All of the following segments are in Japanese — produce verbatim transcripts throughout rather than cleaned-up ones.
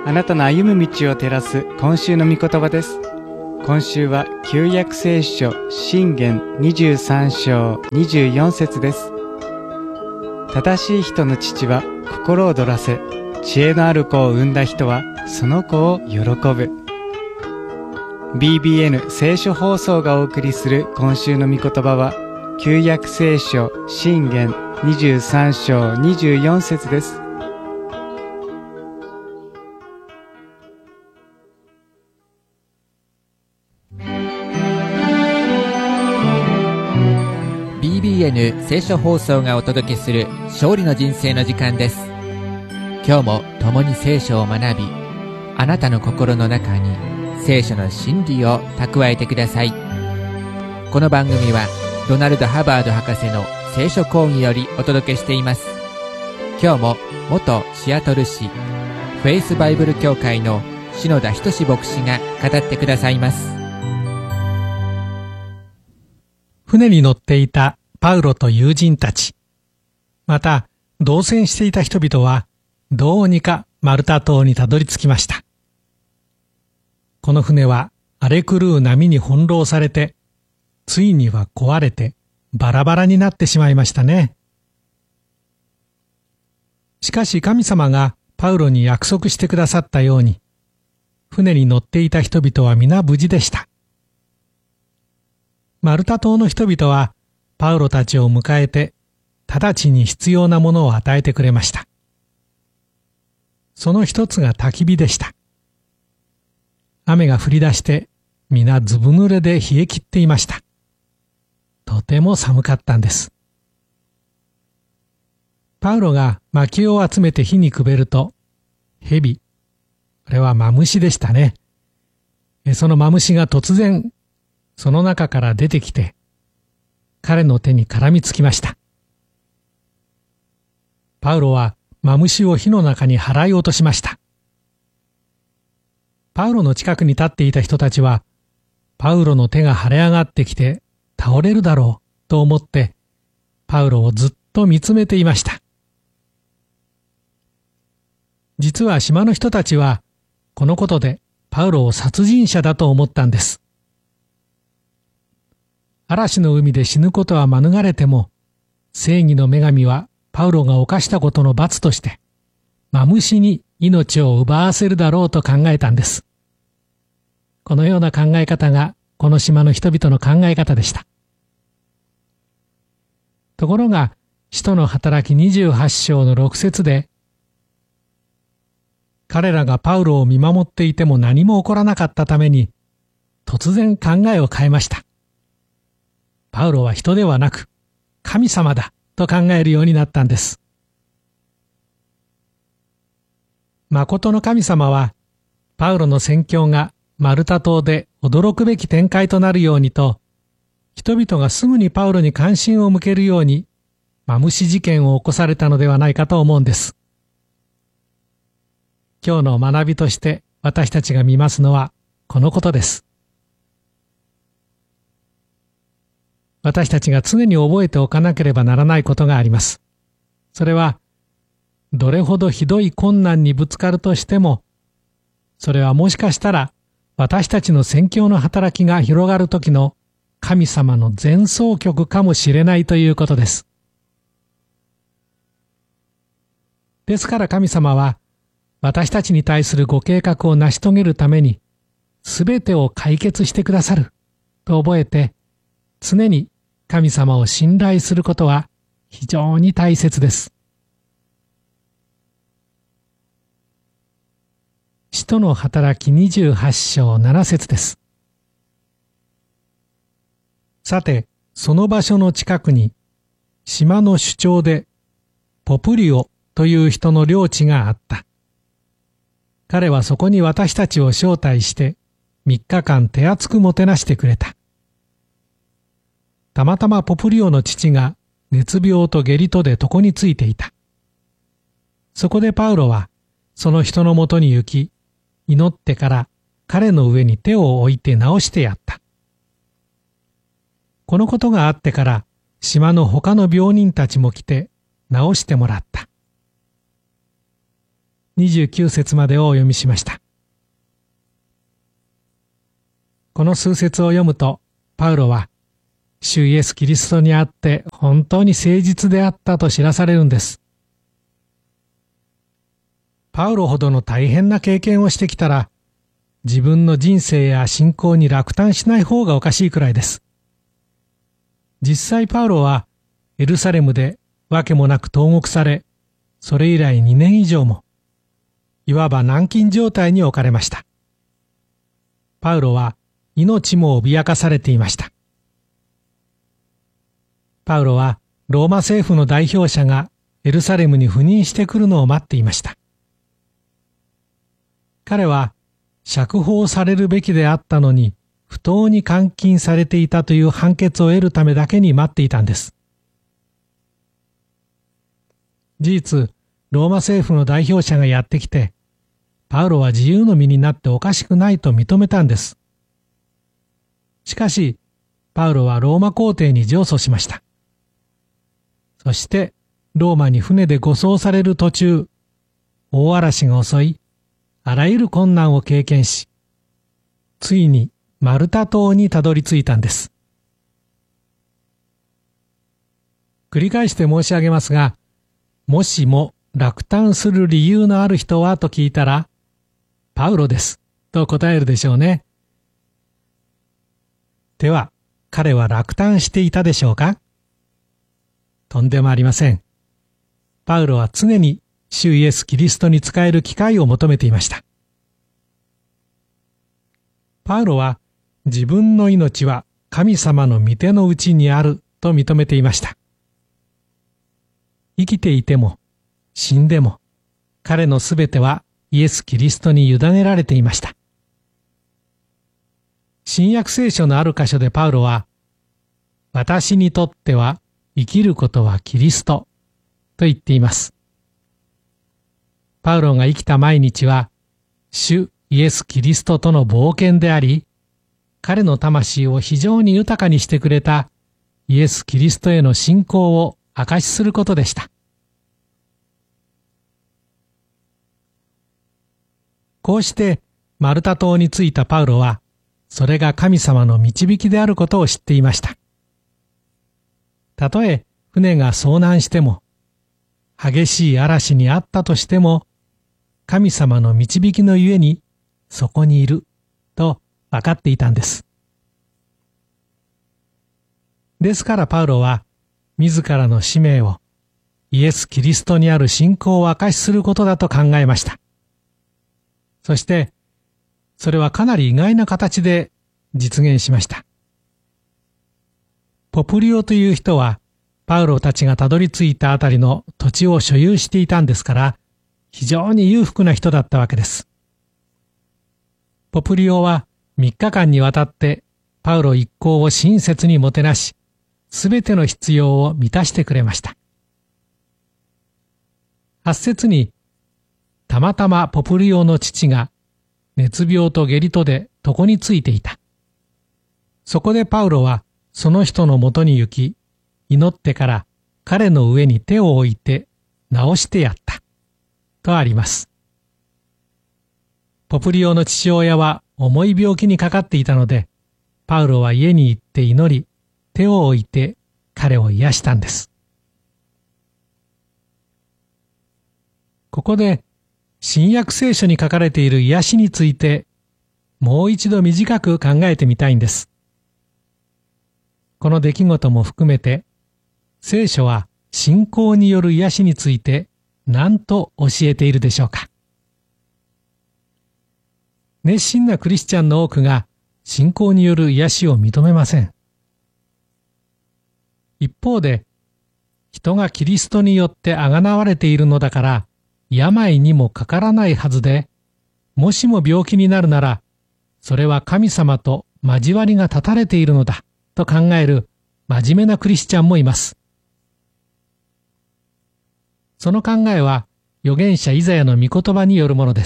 あなたの歩む道を照らす今週の御言葉です。今週は旧約聖書箴言にじゅうさん章にじゅうよん節です。正しい人の父は心躍らせ、知恵のある子を産んだ人はその子を喜ぶ。 ビービーエヌ 聖書放送がお送りする今週の御言葉は旧約聖書箴言にじゅうさん章にじゅうよん節です。 ビービーエヌ 聖書放送がお届けする勝利の人生の時間です。今日も共に聖書を学び、あなたの心の中に聖書の真理を蓄えてください。この番組はドナルド・ハバード博士の聖書講義よりお届けしています。今日も元シアトル市フェイスバイブル協会の篠田仁牧師が語ってくださいます。 船に乗っていたパウロと友人たち、また同船していた人々はどうにかマルタ島にたどり着きました。この船は荒れ狂う波に翻弄されて、ついには壊れてバラバラになってしまいましたね。しかし神様がパウロに約束してくださったように、船に乗っていた人々は皆無事でした。マルタ島の人々はパウロたちを迎えて、直ちに必要なものを与えてくれました。その一つが焚き火でした。雨が降り出して、皆ずぶ濡れで冷え切っていました。とても寒かったんです。パウロが薪を集めて火にくべると、蛇、これはマムシでしたね。そのマムシが突然、その中から出てきて、彼の手に絡みつきました。パウロはマムシを火の中に払い落としました。パウロの近くに立っていた人たちは、パウロの手が腫れ上がってきて倒れるだろうと思って、パウロをずっと見つめていました。実は島の人たちは、このことでパウロを殺人者だと思ったんです。嵐の海で死ぬことは免れても、正義の女神はパウロが犯したことの罰として、マムシに命を奪わせるだろうと考えたんです。このような考え方が、この島の人々の考え方でした。ところが、使徒の働きにじゅうはち章のろく節で、彼らがパウロを見守っていても何も起こらなかったために、突然考えを変えました。パウロは人ではなく、神様だと考えるようになったんです。誠の神様は、パウロの宣教がマルタ島で驚くべき展開となるようにと、人々がすぐにパウロに関心を向けるように、マムシ事件を起こされたのではないかと思うんです。今日の学びとして私たちが見ますのはこのことです。私たちが常に覚えておかなければならないことがあります。それは、どれほどひどい困難にぶつかるとしても、それはもしかしたら私たちの宣教の働きが広がるときの神様の前奏曲かもしれないということです。ですから神様は、私たちに対するご計画を成し遂げるために、すべてを解決してくださると覚えて、常に神様を信頼することは非常に大切です。使徒の働きにじゅうはち章なな節です。さて、その場所の近くに、島の首長で、ポプリオという人の領地があった。彼はそこに私たちを招待して、三日間手厚くもてなしてくれた。たまたまポプリオの父が熱病と下痢とで床についていた。そこでパウロはその人のもとに行き、祈ってから彼の上に手を置いて治してやった。このことがあってから島の他の病人たちも来て治してもらった。 にじゅうきゅう節までをお読みしました。この数節を読むと、パウロは、主イエス・キリストにあって本当に誠実であったと知らされるんです。パウロほどの大変な経験をしてきたら、自分の人生や信仰に落胆しない方がおかしいくらいです。実際パウロはエルサレムでわけもなく投獄され、それ以来にねん以上も、いわば軟禁状態に置かれました。パウロは命も脅かされていました。パウロはローマ政府の代表者がエルサレムに赴任してくるのを待っていました。彼は釈放されるべきであったのに不当に監禁されていたという判決を得るためだけに待っていたんです。事実、ローマ政府の代表者がやってきて、パウロは自由の身になっておかしくないと認めたんです。しかし、パウロはローマ皇帝に上訴しました。そして、ローマに船で護送される途中、大嵐が襲い、あらゆる困難を経験し、ついにマルタ島にたどり着いたんです。繰り返して申し上げますが、もしも落胆する理由のある人はと聞いたら、パウロです、と答えるでしょうね。では、彼は落胆していたでしょうか？とんでもありません。パウロは常に主イエス・キリストに仕える機会を求めていました。パウロは自分の命は神様の御手のうちにあると認めていました。生きていても死んでも彼のすべてはイエス・キリストに委ねられていました。新約聖書のある箇所でパウロは、私にとっては生きることはキリストと言っています。パウロが生きた毎日は、主イエス・キリストとの冒険であり、彼の魂を非常に豊かにしてくれたイエス・キリストへの信仰を証しすることでした。こうしてマルタ島に着いたパウロは、それが神様の導きであることを知っていました。たとえ船が遭難しても、激しい嵐にあったとしても、神様の導きのゆえにそこにいると分かっていたんです。ですからパウロは自らの使命をイエス・キリストにある信仰を証しすることだと考えました。そしてそれはかなり意外な形で実現しました。ポプリオという人はパウロたちがたどり着いたあたりの土地を所有していたんですから、非常に裕福な人だったわけです。ポプリオはみっかかんにわたってパウロ一行を親切にもてなし、すべての必要を満たしてくれました。八節に、たまたまポプリオの父が熱病と下痢とで床についていた。そこでパウロはその人のもとに行き、祈ってから彼の上に手を置いて治してやった。とあります。ポプリオの父親は重い病気にかかっていたので、パウロは家に行って祈り、手を置いて彼を癒したんです。ここで新約聖書に書かれている癒しについてもう一度短く考えてみたいんです。この出来事も含めて、聖書は信仰による癒しについて何と教えているでしょうか。熱心なクリスチャンの多くが信仰による癒しを認めません。一方で、人がキリストによってあがなわれているのだから、病にもかからないはずで、もしも病気になるなら、それは神様と交わりが断たれているのだ、と考える真面目なクリスチャンもいます。その考えは、預言者イザヤの御言葉によるものです。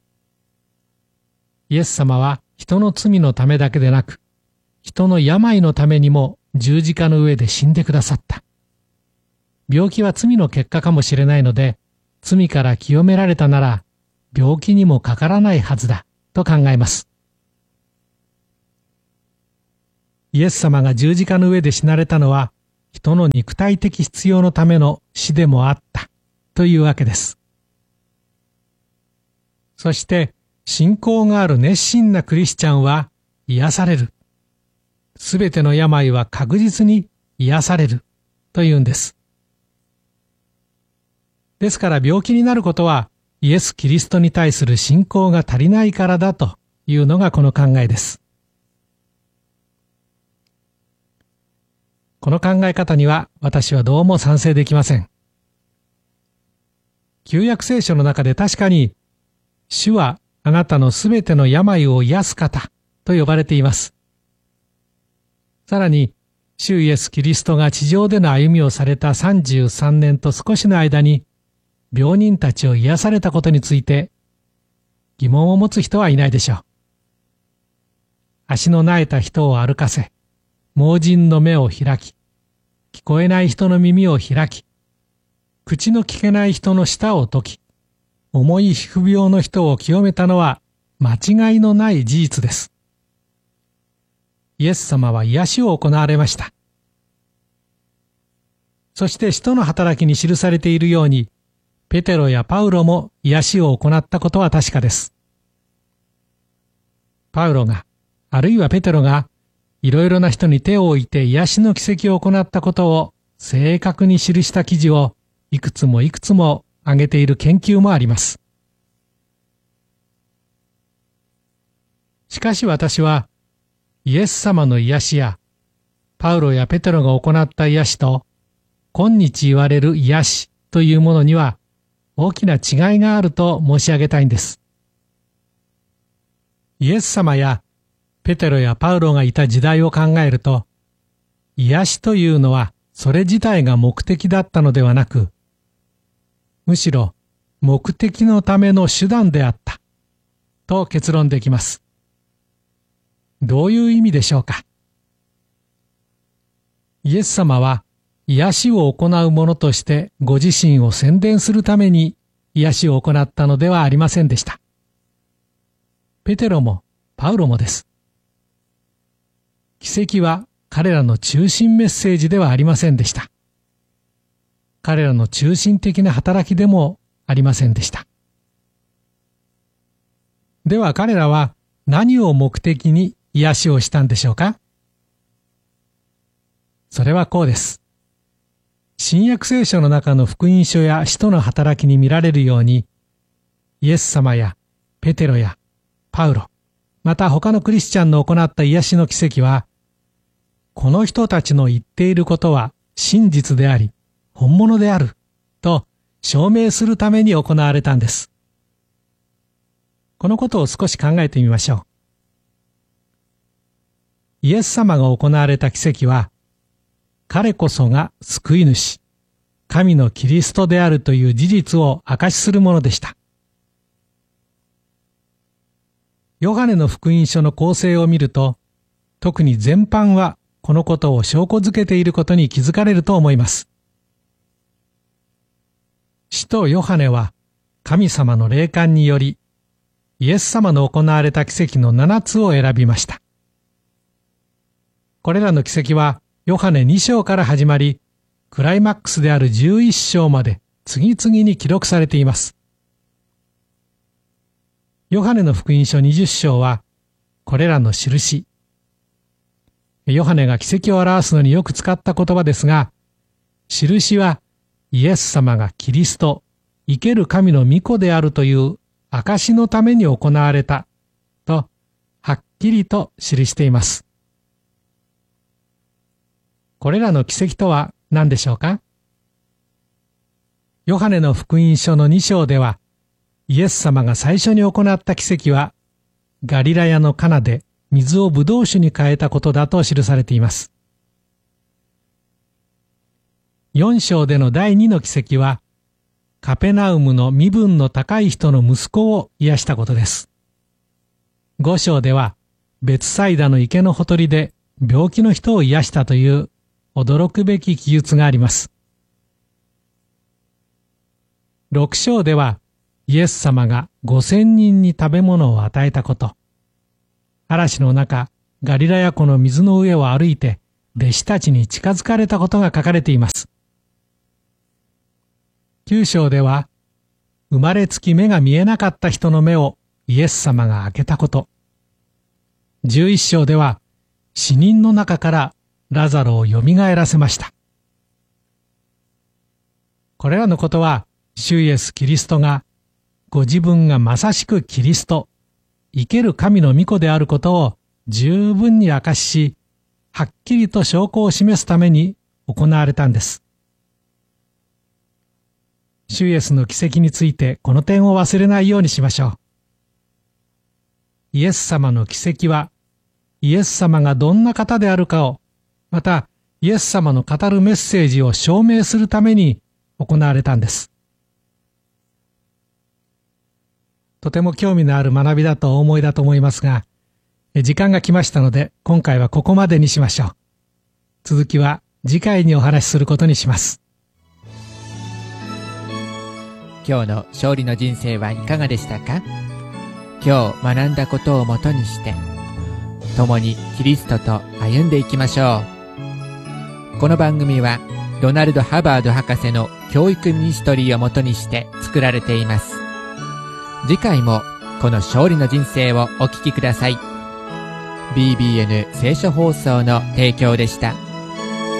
イエス様は人の罪のためだけでなく、人の病のためにも十字架の上で死んでくださった。病気は罪の結果かもしれないので、 罪から清められたなら、病気にもかからないはずだ、と考えます。イエス様が十字架の上で死なれたのは、人の肉体的必要のための死でもあった、というわけです。そして、信仰がある熱心なクリスチャンは癒される。すべての病は確実に癒される、というんです。ですから病気になることは、イエス・キリストに対する信仰が足りないからだというのがこの考えです。この考え方には私はどうも賛成できません。旧約聖書の中で確かに、主はあなたのすべての病を癒す方と呼ばれています。さらに、主イエス・キリストが地上での歩みをされたさんじゅうさんねんと少しの間に、病人たちを癒されたことについて、疑問を持つ人はいないでしょう。足の萎えた人を歩かせ、盲人の目を開き、聞こえない人の耳を開き、口の聞けない人の舌を解き、重い皮膚病の人を清めたのは間違いのない事実です。イエス様は癒しを行われました。そして使徒の働きに記されているように、ペテロやパウロも癒しを行ったことは確かです。パウロが、あるいはペテロが、いろいろな人に手を置いて癒しの奇跡を行ったことを正確に記した記事をいくつもいくつも挙げている研究もあります。しかし私は、イエス様の癒しや、パウロやペテロが行った癒しと、今日言われる癒しというものには、大きな違いがあると申し上げたいんです。イエス様やペテロやパウロがいた時代を考えると、癒しというのはそれ自体が目的だったのではなく、むしろ目的のための手段であった、と結論できます。どういう意味でしょうか。イエス様は、癒しを行う者としてご自身を宣伝するために癒しを行ったのではありませんでした。ペテロもパウロもです。奇跡は彼らの中心メッセージではありませんでした。彼らの中心的な働きでもありませんでした。では彼らは何を目的に癒しをしたんでしょうか。それはこうです。新約聖書の中の福音書や使徒の働きに見られるように、イエス様やペテロやパウロ、また他のクリスチャンの行った癒しの奇跡は、この人たちの言っていることは真実であり、本物である、と証明するために行われたんです。このことを少し考えてみましょう。イエス様が行われた奇跡は、彼こそが救い主、神のキリストであるという事実を証しするものでした。ヨハネの福音書の構成を見ると、特に全般はこのことを証拠づけていることに気づかれると思います。使徒ヨハネは神様の霊感により、イエス様の行われた奇跡の七つを選びました。これらの奇跡は、ヨハネに章から始まり、クライマックスであるじゅういっ章まで次々に記録されています。ヨハネの福音書にじゅっ章は、これらの印。ヨハネが奇跡を表すのによく使った言葉ですが、印はイエス様がキリスト、生ける神の御子であるという証のために行われた、と、はっきりと記しています。これらの奇跡とは何でしょうか。ヨハネの福音書のに章では、イエス様が最初に行った奇跡は、ガリラヤのカナで水をブドウ酒に変えたことだと記されています。よん章での第二の奇跡は、カペナウムの身分の高い人の息子を癒したことです。ご章では、ベツサイダの池のほとりで病気の人を癒したという驚くべき記述があります。 ろく章ではイエス様がごせんにんに食べ物を与えたこと、嵐の中、ガリラヤ湖の水の上を歩いて弟子たちに近づかれたことが書かれています。きゅう章では、生まれつき目が見えなかった人の目をイエス様が開けたこと、じゅういち章では、死人の中からラザロをよみがえらせました。これらのことは、主イエス・キリストが、ご自分がまさしくキリスト、生ける神の御子であることを十分に明かしし、はっきりと証拠を示すために行われたんです。主イエスの奇跡についてこの点を忘れないようにしましょう。イエス様の奇跡は、イエス様がどんな方であるかを、またイエス様の語るメッセージを証明するために行われたんです。とても興味のある学びだとお思いだと思いますが、時間が来ましたので今回はここまでにしましょう。続きは次回にお話しすることにします。 今日の勝利の人生はいかがでしたか？今日学んだことをもとにして共にキリストと歩んでいきましょう。この番組はドナルド・ハバード博士の教育ミニストリーをもとにして作られています。次回もこの勝利の人生をお聞きください。ビービーエヌ 聖書放送の提供でした。